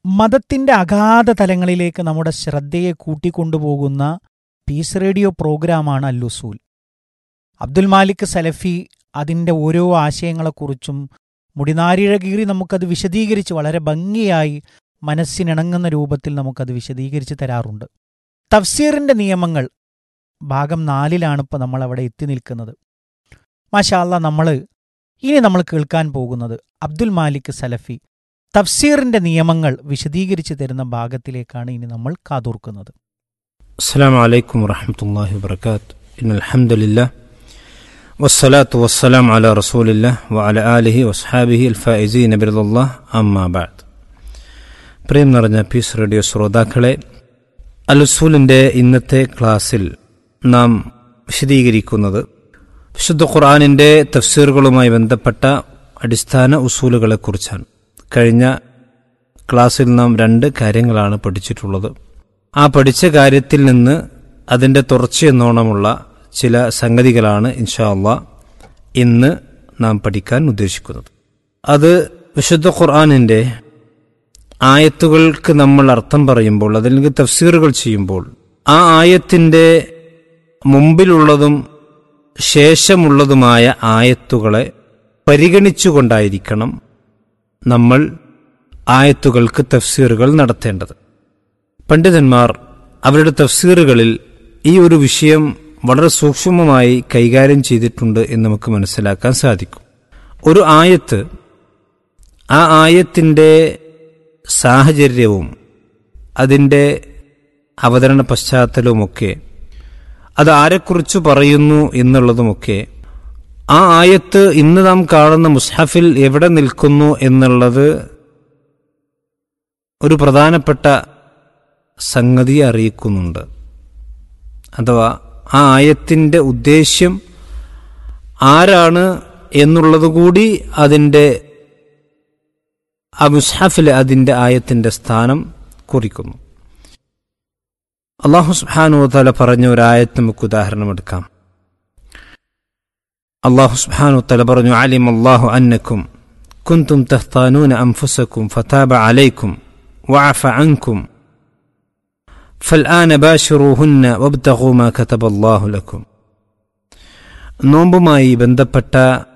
മതത്തിൻ്റെ അഗാധ തലങ്ങളിലേക്ക് നമ്മുടെ ശ്രദ്ധയെ കൂട്ടിക്കൊണ്ടുപോകുന്ന പീസ് റേഡിയോ പ്രോഗ്രാമാണ് അൽ-ഉസൂൽ. അബ്ദുൽ മാലിക് സലഫി അതിൻ്റെ ഓരോ ആശയങ്ങളെക്കുറിച്ചും മുടിനാരിഴകീറി നമുക്കത് വിശദീകരിച്ച് വളരെ ഭംഗിയായി മനസ്സിനിണങ്ങുന്ന രൂപത്തിൽ നമുക്കത് വിശദീകരിച്ച് തരാറുണ്ട്. തഫ്സീറിൻ്റെ നിയമങ്ങൾ ഭാഗം 4 ഇപ്പോൾ നമ്മളവിടെ എത്തി നിൽക്കുന്നത്. മാഷാ അല്ലാഹ്, ഇനി നമ്മൾ കേൾക്കാൻ പോകുന്നത് അബ്ദുൽ മാലിക് സലഫി തഫ്സീറിൻ്റെ നിയമങ്ങൾ വിശദീകരിച്ച് തരുന്ന ഭാഗത്തിലേക്കാണ് ഇനി നമ്മൾ കാതോർക്കുന്നത്. അസ്സലാമു അലൈക്കും വറഹ്മത്തുള്ളാഹി വബറകാതുഹു. ഇന്നൽ ഹംദുലില്ലാഹ് വസ്സലാത്തു വസ്സലാമു അലാ റസൂലില്ലാഹ് വഅലാ ആലിഹി വസ്ഹാബിഹി അൽഫായിസീന ബിറളില്ലാഹ് അമ്മാ ബഅദ്. പ്രിയം നിറഞ്ഞ പീസ് റേഡിയോ ശ്രോതാക്കളെ, അൽ-ഉസൂലിൻ്റെ ഇന്നത്തെ ക്ലാസ്സിൽ നാം വിശദീകരിക്കുന്നത് വിശുദ്ധ ഖുർആനിൻ്റെ തഫ്സീറുകളുമായി ബന്ധപ്പെട്ട അടിസ്ഥാന ഉസൂലുകളെക്കുറിച്ചാണ്. കഴിഞ്ഞ ക്ലാസ്സിൽ നാം 2 കാര്യങ്ങളാണ് പഠിച്ചിട്ടുള്ളത്. ആ പഠിച്ച കാര്യത്തിൽ നിന്ന് അതിൻ്റെ തുടർച്ചയെന്നോണമുള്ള ചില സംഗതികളാണ് ഇൻഷാ അല്ലാഹ് ഇന്ന് നാം പഠിക്കാൻ ഉദ്ദേശിക്കുന്നത്. അത് വിശുദ്ധ ഖുർആനിൻ്റെ ആയത്തുകൾക്ക് നമ്മൾ അർത്ഥം പറയുമ്പോൾ, അതിലേക്ക് തഫ്സീറുകൾ ചെയ്യുമ്പോൾ, ആ ആയത്തിൻ്റെ മുമ്പിലുള്ളതും ശേഷമുള്ളതുമായ ആയത്തുകളെ പരിഗണിച്ചുകൊണ്ടായിരിക്കണം നമ്മൾ ആയത്തുകൾക്ക് തഫ്സീറുകൾ നടത്തേണ്ടത്. പണ്ഡിതന്മാർ അവരുടെ തഫ്സീറുകളിൽ ഈ ഒരു വിഷയം വളരെ സൂക്ഷ്മമായി കൈകാര്യം ചെയ്തിട്ടുണ്ട് എന്ന് നമുക്ക് മനസ്സിലാക്കാൻ സാധിക്കും. ഒരു ആയത്ത്, ആ ആയത്തിൻ്റെ സാഹചര്യവും അതിൻ്റെ അവതരണ പശ്ചാത്തലവുമൊക്കെ, അത് ആരെക്കുറിച്ച് പറയുന്നു എന്നുള്ളതുമൊക്കെ, ആ ആയത്ത് ഇന്ന് നാം കാണുന്ന മുസ്ഹഫിൽ എവിടെ നിൽക്കുന്നു എന്നുള്ളത് ഒരു പ്രധാനപ്പെട്ട സംഗതിയെ അറിയിക്കുന്നുണ്ട്. അഥവാ ആ ആയത്തിൻ്റെ ഉദ്ദേശ്യം ആരാണ് എന്നുള്ളതുകൂടി അതിൻ്റെ ആ മുസ്ഹഫിൽ അതിൻ്റെ ആയത്തിൻ്റെ സ്ഥാനം കുറിക്കുന്നു. അല്ലാഹു സുബ്ഹാനഹു വ തആല പറഞ്ഞ ഒരു ആയത്ത് നമുക്ക് ഉദാഹരണമെടുക്കാം. അല്ലാഹു സുബ്ഹാനഹു വ തആല പറഞ്ഞു, അലിമല്ലാഹു അന്നക്കും കുൻതും തഖ്താനൂന അൻഫുസക്കും ഫതാബ അലൈക്കും വഅഫ അൻകും ഫൽആന ബാശിറൂഹുന്ന വബ്തഗൂ മാ കതബല്ലാഹു ലക്കും. നോമ്പുമായി ബന്ധപ്പെട്ട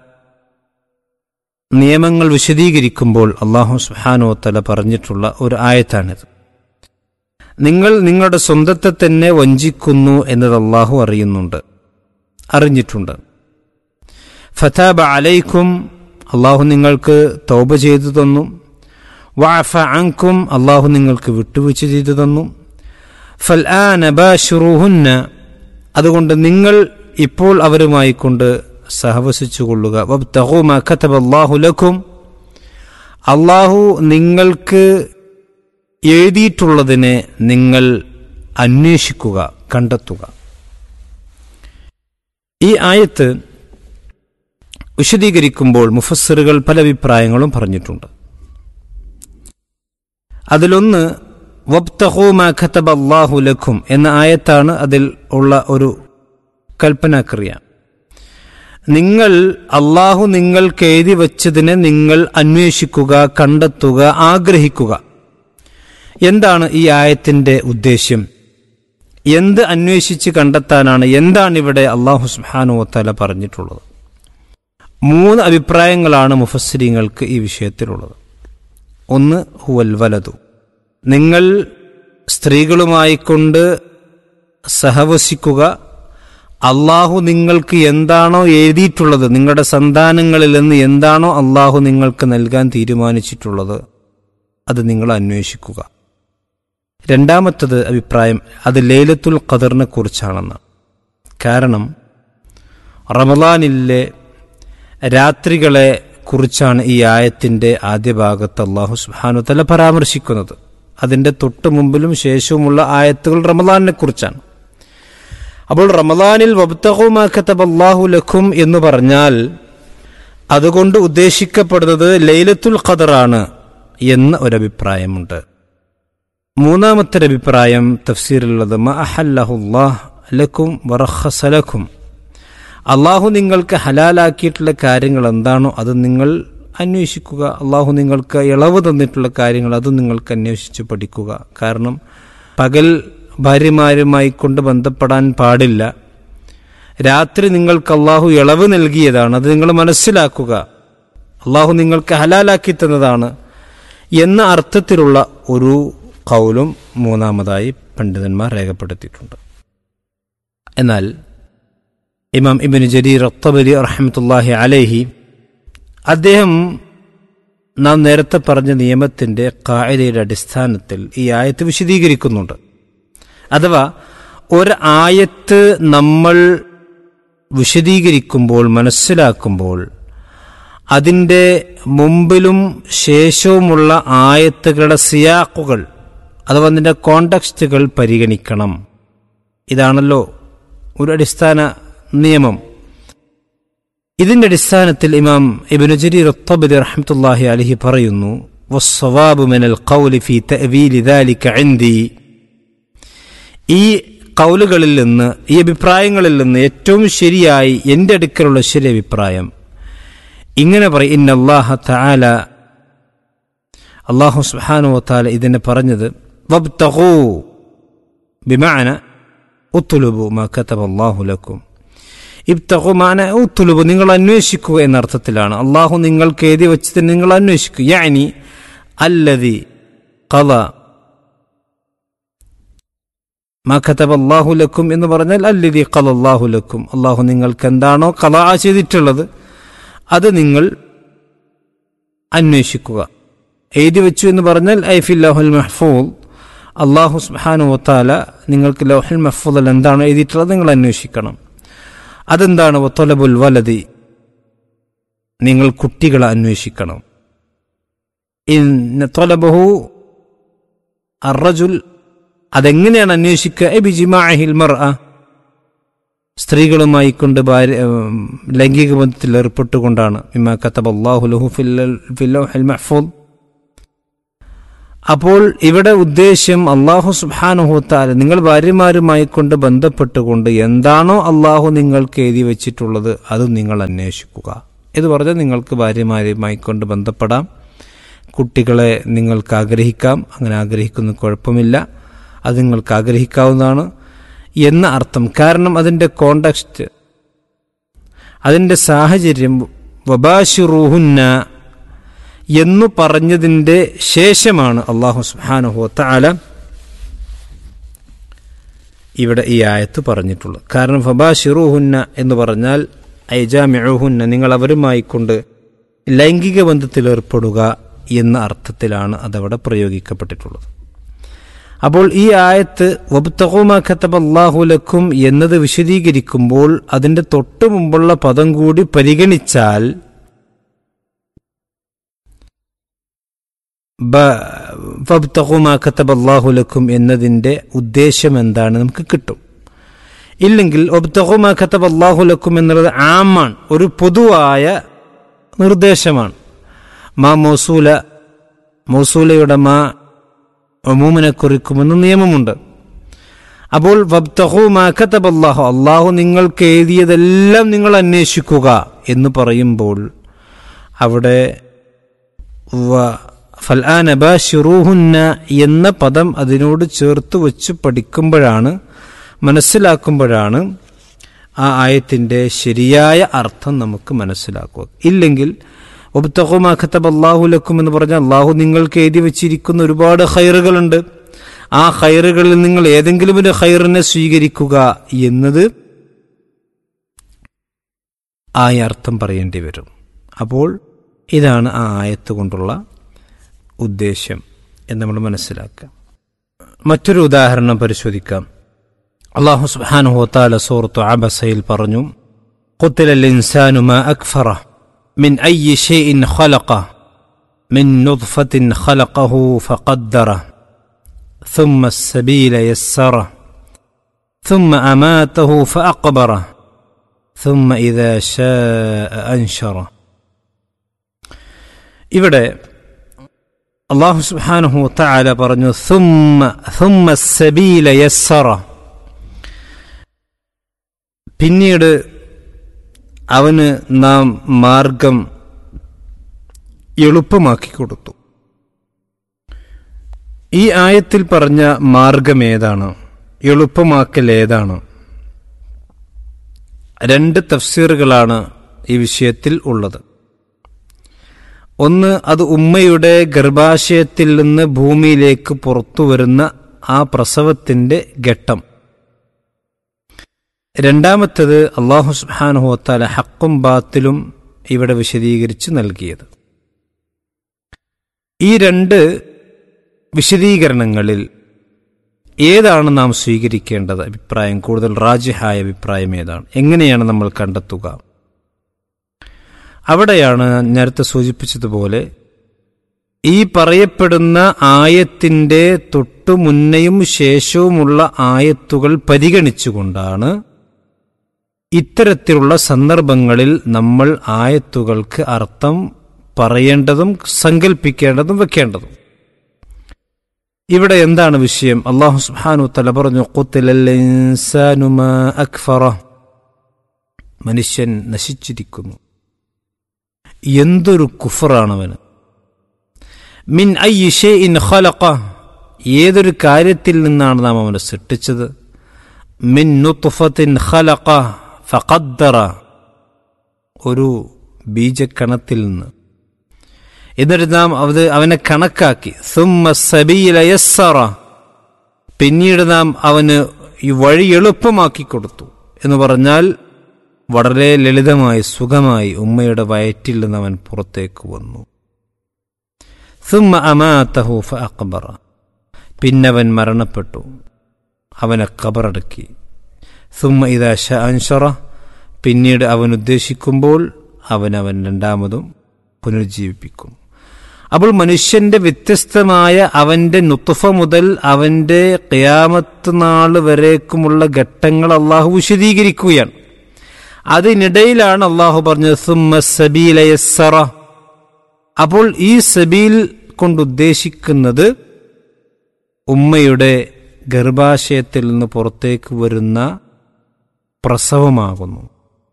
നിയമങ്ങൾ വിശദീകരിക്കുമ്പോൾ അല്ലാഹു സുബ്ഹാനഹു വ തആല പറഞ്ഞിട്ടുള്ള ഒരു ആയത്താണിത്. നിങ്ങൾ നിങ്ങളുടെ സ്വന്തത്തെ തന്നെ വഞ്ചിക്കുന്നു എന്നത് അല്ലാഹു അറിഞ്ഞിട്ടുണ്ട്. ഫതാബ അലൈക്കും, അല്ലാഹു നിങ്ങൾക്ക് തൗബ ചെയ്തു തന്നു. വഅഫ അൻകും, അല്ലാഹു നിങ്ങൾക്ക് വിട്ടുവീഴ്ച ചെയ്തു തന്നു. ഫൽആന ബാശിറൂഹുന്ന, അതുകൊണ്ട് നിങ്ങൾ ഇപ്പോൾ അവരുമായി കൊണ്ട് സഹവസിച്ചു കൊള്ളുക. വബ്തഗൂ മാ കതബല്ലാഹു ലക്കും, അല്ലാഹു നിങ്ങൾക്ക് എഴുതിയിട്ടുള്ളതിനെ നിങ്ങൾ അന്വേഷിക്കുക, കണ്ടെത്തുക. ഈ ആയത്ത് വിശദീകരിക്കുമ്പോൾ മുഫസ്സിറുകൾ പല അഭിപ്രായങ്ങളും പറഞ്ഞിട്ടുണ്ട്. അതിലൊന്ന് വബ്തഗൂ മാ കതബല്ലാഹു ലക്കും എന്ന ആയത്താണ്. അതിൽ ഉള്ള ഒരു കൽപ്പനാക്രിയ, നിങ്ങൾ അല്ലാഹു നിങ്ങൾക്ക് എഴുതി വച്ചതിനെ നിങ്ങൾ അന്വേഷിക്കുക, കണ്ടെത്തുക, ആഗ്രഹിക്കുക. എന്താണ് ഈ ആയത്തിൻ്റെ ഉദ്ദേശ്യം? എന്ത് അന്വേഷിച്ച് കണ്ടെത്താനാണ്? എന്താണിവിടെ അല്ലാഹു സുബ്ഹാനഹു വ തആല പറഞ്ഞിട്ടുള്ളത്? 3 അഭിപ്രായങ്ങളാണ് മുഫസ്സിരീങ്ങൾക്ക് ഈ വിഷയത്തിലുള്ളത്. ഒന്ന്, ഹുവൽ വലദു, നിങ്ങൾ സ്ത്രീകളുമായി കൊണ്ട് സഹവസിക്കുക. അല്ലാഹു നിങ്ങൾക്ക് എന്താണോ എഴുതിയിട്ടുള്ളത്, നിങ്ങളുടെ സന്താനങ്ങളിൽ നിന്ന് എന്താണോ അല്ലാഹു നിങ്ങൾക്ക് നൽകാൻ തീരുമാനിച്ചിട്ടുള്ളത്, അത് നിങ്ങൾ അന്വേഷിക്കുക. രണ്ടാമത്തത് അഭിപ്രായം, അത് ലൈലത്തുൽ ഖദറിനെ കുറിച്ചാണെന്ന്. കാരണം റമളാനിലെ രാത്രികളെ കുറിച്ചാണ് ഈ ആയത്തിൻ്റെ ആദ്യ ഭാഗത്ത് അല്ലാഹു സുബ്ഹാനഹു വ തആല പരാമർശിക്കുന്നത്. അതിൻ്റെ തൊട്ട് മുമ്പിലും ശേഷവുമുള്ള ആയത്തുകൾ റമളാനിനെ കുറിച്ചാണ്. അപ്പോൾ റമളാനിൽ വബ്തഗൂ മാ കതബല്ലാഹു ലക്കും എന്ന് പറഞ്ഞാൽ അതുകൊണ്ട് ഉദ്ദേശിക്കപ്പെടുന്നത് ലൈലത്തുൽ ഖദറാണ് എന്ന ഒരഭിപ്രായമുണ്ട്. മൂന്നാമത്തെ അഭിപ്രായം തഫ്സീറിലുള്ളത് മാ അഹല്ലഹുല്ലാഹ് ലക്കും വറഖസ ലക്കും, അല്ലാഹു നിങ്ങൾക്ക് ഹലാലാക്കിയിട്ടുള്ള കാര്യങ്ങൾ എന്താണോ അത് നിങ്ങൾ അന്വേഷിക്കുക. അള്ളാഹു നിങ്ങൾക്ക് ഇളവ് തന്നിട്ടുള്ള കാര്യങ്ങൾ അതും നിങ്ങൾക്ക് അന്വേഷിച്ച് പഠിക്കുക. കാരണം പകൽ ഭാര്യമാരുമായി കൊണ്ട് ബന്ധപ്പെടാൻ പാടില്ല. രാത്രി നിങ്ങൾക്ക് അള്ളാഹു ഇളവ് നൽകിയതാണ്, അത് നിങ്ങൾ മനസ്സിലാക്കുക. അള്ളാഹു നിങ്ങൾക്ക് ഹലാലാക്കി തന്നതാണ് എന്ന അർത്ഥത്തിലുള്ള ഒരു ഖൗലും മൂന്നാമതായി പണ്ഡിതന്മാർ രേഖപ്പെടുത്തിയിട്ടുണ്ട്. എന്നാൽ ഇമാം ഇബ്നു ജരീർ അത്ത്-തബരി റഹ്മത്തുള്ളാഹി അലൈഹി അദ്ദേഹം നാം നേരത്തെ പറഞ്ഞ നിയമത്തിന്റെ ഖാഇദയുടെ അടിസ്ഥാനത്തിൽ ഈ ആയത്ത് വിശദീകരിക്കുന്നുണ്ട്. അഥവാ ഒരു ആയത്ത് നമ്മൾ വിശദീകരിക്കുമ്പോൾ, മനസ്സിലാക്കുമ്പോൾ അതിൻ്റെ മുമ്പിലും ശേഷവുമുള്ള ആയത്തുകളുടെ സിയാഖുകൾ അഥവാ അതിൻ്റെ കോണ്ടക്സ്റ്റുകൾ പരിഗണിക്കണം. ഇതാണല്ലോ ഒരു അടിസ്ഥാന നിയമം. ഇതിന്റെ അടിസ്ഥാനത്തിൽ ഇമാം ഇബ്നു ജരീർ അത്ത്-തബരി റഹ്മത്തുള്ളാഹി അലൈഹി പറയുന്നു, വസ്സവാബു മിനൽ ഖൗലി ഫീ തഅവീലി ദാലിക ഇൻദി, ഈ ഖൗലുകളിൽ നിന്ന്, ഈ അഭിപ്രായങ്ങളിൽ നിന്ന് ഏറ്റവും ശരിയായി എൻ്റെ അടുക്കലുള്ള ശരി അഭിപ്രായം ഇങ്ങനെ പറയും. ഇന്നല്ലാഹ തആല, അല്ലാഹു സുബ്ഹാനഹു വ തആല ഇതിനെ പറഞ്ഞത് വബ്തഗൂ ബിമഅന ഉത്ലുബു മാ കതബല്ലാഹു ലക്കും. ഇബ്തഗൂ മാന ഉത്ലുബു, നിങ്ങൾ അന്വേഷിക്കുക എന്നർത്ഥത്തിലാണ്. അല്ലാഹു നിങ്ങൾക്ക് എഴുതി വെച്ചത് നിങ്ങൾ അന്വേഷിക്കുക. യാനി അല്ലദി ഖള മാ കതബല്ലാഹു ലക്കും എന്ന് പറഞ്ഞാൽ അല്ലദി ഖളല്ലാഹു ലക്കും, അല്ലാഹു നിങ്ങൾക്ക് എന്താണോ ഖളാ ചെയ്തിട്ടുള്ളത് അത് നിങ്ങൾ അന്വേഷിക്കുക. എഴുതി വെച്ചു എന്ന് പറഞ്ഞാൽ ഐ ഫിൽ ലൗഹുൽ മഹ്ഫൂദ്, അല്ലാഹു സുബ്ഹാനഹു വ തആല നിങ്ങൾക്ക് ലൗഹുൽ മഹ്ഫൂദിൽ എന്താണോ എഴുതിയിട്ടുള്ളത് നിങ്ങൾ അന്വേഷിക്കണം. അതെന്താണ്? വതലബുൽ വലദി, നിങ്ങൾ കുട്ടികളെ അന്വേഷിക്കണം. ഇന്ന തലബഹു അർറജുൽ, അതെങ്ങനെയാണ് അന്വേഷിക്കുക? ബിജിമാഇഹിൽ മർഅ, സ്ത്രീകളുമായി കൊണ്ട് ലൈംഗിക ബന്ധത്തിൽ ഏർപ്പെട്ടുകൊണ്ടാണ്. മിമ്മാ കതബല്ലാഹു ലഹു ഫിൽ ലൗഹിൽ മഹ്ഫൂദ്. അപ്പോൾ ഇവിടെ ഉദ്ദേശ്യം അല്ലാഹു സുബ്ഹാനഹു വ തആല നിങ്ങൾ ഭാര്യമാരുമായി കൊണ്ട് ബന്ധപ്പെട്ടുകൊണ്ട് എന്താണോ അല്ലാഹു നിങ്ങൾക്ക് എഴുതി വെച്ചിട്ടുള്ളത് അത് നിങ്ങൾ അന്വേഷിക്കുക എന്ന് പറഞ്ഞാൽ നിങ്ങൾക്ക് ഭാര്യമാരുമായി കൊണ്ട് ബന്ധപ്പെടാം, കുട്ടികളെ നിങ്ങൾക്ക് ആഗ്രഹിക്കാം, അങ്ങനെ ആഗ്രഹിക്കുന്ന കുഴപ്പമില്ല, അത് നിങ്ങൾക്ക് ആഗ്രഹിക്കാവുന്നതാണ് എന്ന അർത്ഥം. കാരണം അതിൻ്റെ കോണ്ടക്സ്റ്റ്, അതിൻ്റെ സാഹചര്യം വബാശിറൂഹുന്ന എന്നു പറഞ്ഞതിൻ്റെ ശേഷമാണ് അല്ലാഹു സുബ്ഹാനഹു വ തആല ഇവിടെ ഈ ആയത്ത് പറഞ്ഞിട്ടുള്ളത്. കാരണം ഫബാശിറൂഹുന്ന എന്ന് പറഞ്ഞാൽ ഐജാമിഉഹുന്ന, നിങ്ങൾ അവരുമായി കൊണ്ട് ലൈംഗിക ബന്ധത്തിൽ ഏർപ്പെടുക എന്ന അർത്ഥത്തിലാണ് അതവിടെ പ്രയോഗിക്കപ്പെട്ടിട്ടുള്ളത്. അപ്പോൾ ഈ ആയത്ത് വബ്തഗൂ മാ കതബല്ലാഹു ലക്കും എന്നത് വിശദീകരിക്കുമ്പോൾ അതിൻ്റെ തൊട്ടു മുമ്പുള്ള പദം കൂടി പരിഗണിച്ചാൽ വബ്തഗൂ മാ കതബല്ലാഹു ലക്കും എന്നതിൻ്റെ ഉദ്ദേശം എന്താണ് നമുക്ക് കിട്ടും. ഇല്ലെങ്കിൽ വബ്തഗൂ മാ കതബല്ലാഹു ലക്കും എന്നുള്ളത് ആമാണ്, ഒരു പൊതുവായ നിർദ്ദേശമാണ്. മാ മൗസൂലയുടെ മാ ഉമൂമിനെ കുറിക്കുമെന്ന് നിയമമുണ്ട്. അപ്പോൾ വബ്തഗൂ മാ കതബല്ലാഹു, അല്ലാഹു നിങ്ങൾക്ക് എഴുതിയതെല്ലാം നിങ്ങൾ അന്വേഷിക്കുക എന്ന് പറയുമ്പോൾ അവിടെ ഫൽആന ബാശിറൂഹുന്ന എന്ന പദം അതിനോട് ചേർത്ത് വെച്ച് പഠിക്കുമ്പോഴാണ്, മനസ്സിലാക്കുമ്പോഴാണ് ആ ആയത്തിൻ്റെ ശരിയായ അർത്ഥം നമുക്ക് മനസ്സിലാക്കുക. ഇല്ലെങ്കിൽ വബ്തഗൂ മാ കതബല്ലാഹു ലക്കും എന്ന് പറഞ്ഞാൽ അല്ലാഹു നിങ്ങൾക്ക് എഴുതി വെച്ചിരിക്കുന്ന ഒരുപാട് ഖൈറുകളുണ്ട്, ആ ഖൈറുകളിൽ നിങ്ങൾ ഏതെങ്കിലും ഒരു ഖൈറിനെ സ്വീകരിക്കുക എന്നത് ആയ അർത്ഥം പറയേണ്ടി വരും. അപ്പോൾ ഇതാണ് ആ ആയത്ത് കൊണ്ടുള്ള ഉദ്ദേശ്യം എന്ന് നമ്മൾ മനസ്സിലാക്കുക. മറ്റൊരു ഉദാഹരണം പരിശോധിക്കാം. അല്ലാഹു സുബ്ഹാനഹു വ തആല സൂറത്തു അബസയിൽ പറഞ്ഞു, ഖുതിലൽ ഇൻസാനു മാ അക്ഫറ من أي شيء خلقه من نطفة خلقه فقدره ثم السبيل يسره ثم أماته فأقبره ثم إذا شاء أنشره. ഇവിടെ അല്ലാഹു സുബ്ഹാനഹു വ തആല പറഞ്ഞു ثم السبيل يسره, പിന്നീട് അവന് നാം മാർഗം എളുപ്പമാക്കി കൊടുത്തു. ഈ ആയത്തിൽ പറഞ്ഞ മാർഗം ഏതാണ്, എളുപ്പമാക്കൽ ഏതാണ്? രണ്ട് തഫ്സീറുകളാണ് ഈ വിഷയത്തിൽ ഉള്ളത്. ഒന്ന്, അത് ഉമ്മയുടെ ഗർഭാശയത്തിൽ നിന്ന് ഭൂമിയിലേക്ക് പുറത്തു വരുന്ന ആ പ്രസവത്തിന്റെ ഘട്ടം. രണ്ടാമത്തേത് അല്ലാഹു സുബ്ഹാനഹു വ തആല ഹഖും ബാത്തിലും ഇവിടെ വിശദീകരിച്ച് നൽകിയത്. ഈ രണ്ട് വിശദീകരണങ്ങളിൽ ഏതാണ് നാം സ്വീകരിക്കേണ്ടത്? അഭിപ്രായം, കൂടുതൽ റാജിഹായ അഭിപ്രായം ഏതാണ്? എങ്ങനെയാണ് നമ്മൾ കണ്ടെത്തുക? അവിടെയാണ് നേരത്തെ സൂചിപ്പിച്ചതുപോലെ ഈ പറയപ്പെടുന്ന ആയത്തിന്റെ തൊട്ടു മുന്നയും ശേഷവുമുള്ള ആയത്തുകൾ പരിഗണിച്ചുകൊണ്ടാണ് ഇത്തരത്തിലുള്ള സന്ദർഭങ്ങളിൽ നമ്മൾ ആയത്തുകൾക്ക് അർത്ഥം പറയേണ്ടതും സങ്കല്പിക്കേണ്ടതും വെക്കേണ്ടതും. ഇവിടെ എന്താണ് വിഷയം? അല്ലാഹു സുബ്ഹാനഹു വ തആല പറഞ്ഞു, ഖുതിലൽ ഇൻസാനു മാ അക്ഫറ, മനുഷ്യൻ നശിച്ചിരിക്കുന്നു. എന്തൊരു കുഫറാണവന്. മിൻ അയ്യി ഷൈഇൻ ഖലഖ, ഏതൊരു കാര്യത്തിൽ നിന്നാണ് നാം അവനെ സൃഷ്ടിച്ചത്. മിൻ നുത്ഫത്തിൻ ഖലഖ ഫഖദ്ദറ, ഒരു ബീജക്കണത്തിൽ നിന്ന്. എന്നിട്ട് നാം അവനെ കണക്കാക്കി. സുമ്മ സബീല യസ്സറ, പിന്നീട് നാം അവന് ഈ വഴി എളുപ്പമാക്കി കൊടുത്തു. എന്ന് പറഞ്ഞാൽ വളരെ ലളിതമായി സുഖമായി ഉമ്മയുടെ വയറ്റിൽ നിന്ന് അവൻ പുറത്തേക്ക് വന്നു. സുമ്മ അമാതഹു ഫഅഖ്ബറ, പിന്നവൻ മരണപ്പെട്ടു, അവനെ ഖബറടക്കി. സുമ്മ ഇദാ ശഅ അൻശറ, പിന്നീട് അവൻ ഉദ്ദേശിക്കുമ്പോൾ അവൻ രണ്ടാമതും പുനരുജ്ജീവിപ്പിക്കും. അപ്പോൾ മനുഷ്യന്റെ വ്യത്യസ്തമായ അവന്റെ നുത്ഫ മുതൽ അവന്റെ ഖിയാമത്ത് നാൾ വരേക്കുമുള്ള ഘട്ടങ്ങൾ അള്ളാഹു വിശദീകരിക്കുകയാണ്. അതിനിടയിലാണ് അള്ളാഹു പറഞ്ഞത് സുമ്മ സബീല യസ്സറ. അപ്പോൾ ഈ സബീൽ കൊണ്ടുദ്ദേശിക്കുന്നത് ഉമ്മയുടെ ഗർഭാശയത്തിൽ നിന്ന് പുറത്തേക്ക് വരുന്ന പ്രസവമാകുന്നു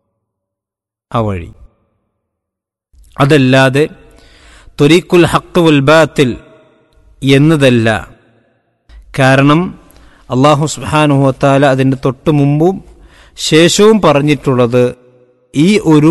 ആ വഴി. അതല്ലാതെ ത്വരീഖുൽ ഹഖ് വൽ ബാത്തിൽ എന്നതല്ല. കാരണം അല്ലാഹു സുബ്ഹാനഹു വ തആല അതിൻ്റെ തൊട്ട് മുമ്പും ശേഷവും പറഞ്ഞിട്ടുള്ളത് ഈ ഒരു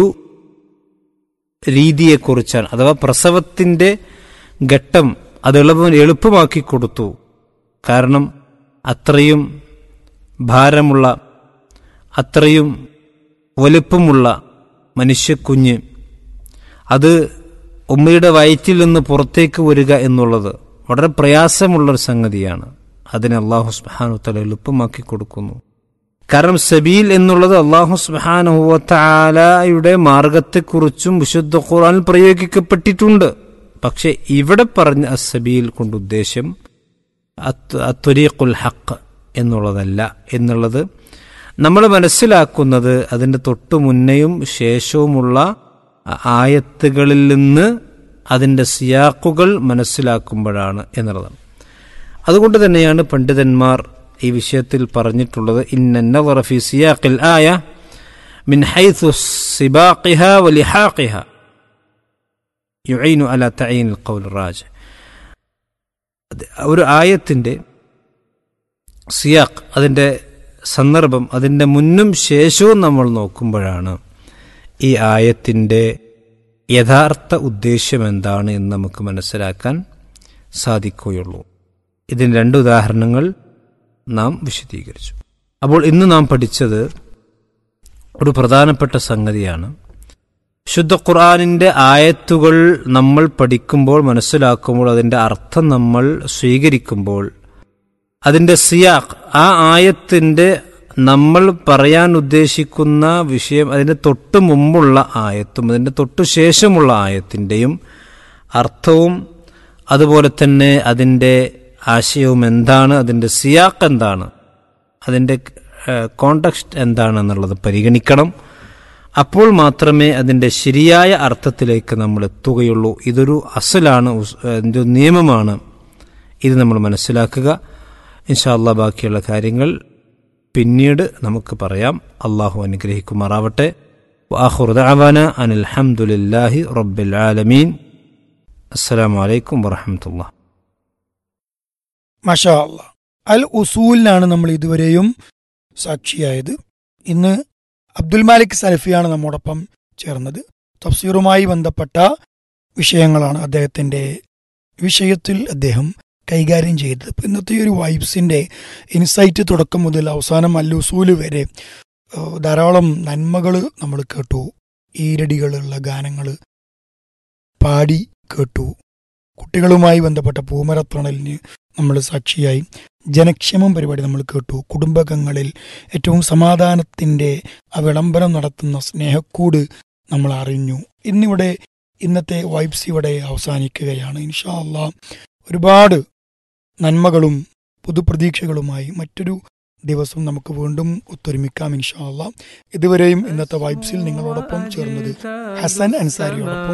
രീതിയെക്കുറിച്ചാണ്. അഥവാ പ്രസവത്തിൻ്റെ ഘട്ടം അത് എളുപ്പമാക്കി കൊടുത്തു. കാരണം അത്രയും ഭാരമുള്ള, അത്രയും വലുപ്പമുള്ള മനുഷ്യക്കുഞ്ഞ് അത് ഉമ്മയുടെ വയറ്റിൽ നിന്ന് പുറത്തേക്ക് വരിക എന്നുള്ളത് വളരെ പ്രയാസമുള്ളൊരു സംഗതിയാണ്. അതിനെ അല്ലാഹു സുബ്ഹാനഹു വ തആല എളുപ്പമാക്കി കൊടുക്കുന്നു. കാരണം സബീൽ എന്നുള്ളത് അല്ലാഹു സുബ്ഹാനഹു വ തആലയുടെ മാർഗത്തെക്കുറിച്ചും വിശുദ്ധ ഖുർആനിൽ പ്രയോഗിക്കപ്പെട്ടിട്ടുണ്ട്. പക്ഷെ ഇവിടെ പറഞ്ഞ അസ്സബീൽ കൊണ്ട് ഉദ്ദേശം അത്വരീഖുൽ ഹഖ് എന്നുള്ളതല്ല എന്നുള്ളത് നമ്മൾ മനസ്സിലാക്കുന്നത് അതിൻ്റെ തൊട്ടു മുന്നയും ശേഷവുമുള്ള ആയത്തുകളിൽ നിന്ന് അതിൻ്റെ സിയാഖുകൾ മനസ്സിലാക്കുമ്പോഴാണ് എന്നുള്ളതാണ്. അതുകൊണ്ട് തന്നെയാണ് പണ്ഡിതന്മാർ ഈ വിഷയത്തിൽ പറഞ്ഞിട്ടുള്ളത് ഇന്നന്നദറ ഫീ സിയാഖിൽ ആയ മിൻ ഹൈഥു സിബാഖിഹാ വലിഹാഖിഹാ യുഈനു അലാ തഈനിൽ ഖൗൽ റാജിഹ്. ഒരു ആയത്തിൻ്റെ സിയാഖ്, അതിൻ്റെ സന്ദർഭം, അതിൻ്റെ മുന്നും ശേഷവും നമ്മൾ നോക്കുമ്പോഴാണ് ഈ ആയത്തിൻ്റെ യഥാർത്ഥ ഉദ്ദേശ്യം എന്താണ് എന്ന് നമുക്ക് മനസ്സിലാക്കാൻ സാധിക്കുകയുള്ളൂ. ഇതിന് രണ്ട് ഉദാഹരണങ്ങൾ നാം വിശദീകരിച്ചു. അപ്പോൾ ഇന്ന് നാം പഠിച്ചത് ഒരു പ്രധാനപ്പെട്ട സംഗതിയാണ്. ശുദ്ധ ഖുർആനിൻ്റെ ആയത്തുകൾ നമ്മൾ പഠിക്കുമ്പോൾ, മനസ്സിലാക്കുമ്പോൾ, അതിൻ്റെ അർത്ഥം നമ്മൾ സ്വീകരിക്കുമ്പോൾ, അതിൻ്റെ സിയാഖ്, ആ ആയത്തിൻ്റെ നമ്മൾ പറയാൻ ഉദ്ദേശിക്കുന്ന വിഷയം, അതിൻ്റെ തൊട്ട് മുമ്പുള്ള ആയത്തും അതിൻ്റെ തൊട്ടു ശേഷമുള്ള ആയത്തിൻ്റെയും അർത്ഥവും അതുപോലെ തന്നെ അതിൻ്റെ ആശയവും എന്താണ്, അതിൻ്റെ സിയാഖ് എന്താണ്, അതിൻ്റെ കോണ്ടക്സ്റ്റ് എന്താണെന്നുള്ളത് പരിഗണിക്കണം. അപ്പോൾ മാത്രമേ അതിൻ്റെ ശരിയായ അർത്ഥത്തിലേക്ക് നമ്മൾ എത്തുകയുള്ളൂ. ഇതൊരു അസലാണ്, ഒരു നിയമമാണ്. ഇത് നമ്മൾ മനസ്സിലാക്കുക. ഇൻഷാ അല്ലാഹ് ബാക്കിയുള്ള കാര്യങ്ങൾ പിന്നീട് നമുക്ക് പറയാം. അള്ളാഹു അനുഗ്രഹിക്കുമാറാവട്ടെ. വആഖിറു ദഅവാന അനിൽ ഹംദുലില്ലാഹി റബ്ബിൽ ആലമീൻ. അസ്സലാമു അലൈക്കും വറഹ്മത്തുള്ളാഹി. മാഷാ അല്ലാ. അൽ ഉസൂലിനാണ് നമ്മൾ ഇതുവരെയും സാക്ഷിയായത്. ഇന്ന് അബ്ദുൽ മാലിക് സലഫിയാണ് നമ്മോടൊപ്പം ചേർന്നത്. തഫ്സീറുമായി ബന്ധപ്പെട്ട വിഷയങ്ങളാണ് അദ്ദേഹത്തിൻ്റെ വിഷയത്തിൽ അദ്ദേഹം കൈകാര്യം ചെയ്തത്. ഇപ്പം ഇന്നത്തെ ഒരു വൈബ്സിൻ്റെ ഇൻസൈറ്റ് തുടക്കം മുതൽ അവസാനം അൽ ഉസൂല് വരെ ധാരാളം നന്മകൾ നമ്മൾ കേട്ടു. ഈരടികളുള്ള ഗാനങ്ങൾ പാടി കേട്ടു. കുട്ടികളുമായി ബന്ധപ്പെട്ട പൂമരത്തണലിന് നമ്മൾ സാക്ഷിയായി. ജനക്ഷേമം പരിപാടി നമ്മൾ കേട്ടു. കുടുംബകങ്ങളിൽ ഏറ്റവും സമാധാനത്തിൻ്റെ ആ വിളംബരം നടത്തുന്ന സ്നേഹക്കൂട് നമ്മൾ അറിഞ്ഞു. ഇന്നത്തെ വൈബ്സ് ഇവിടെ അവസാനിക്കുകയാണ്. ഇൻഷാ അല്ലാഹ് ഒരുപാട് നന്മകളും പുതുപ്രതീക്ഷകളുമായി മറ്റൊരു ദിവസം നമുക്ക് വീണ്ടും ഒത്തൊരുമിക്കാം ഇൻഷാ അല്ലാഹ്. ഇതുവരെയും ഇന്നത്തെ വൈബ്സിൽ നിങ്ങളോടൊപ്പം ചേർന്നത് ഹസൻ അൻസാരിയോടൊപ്പം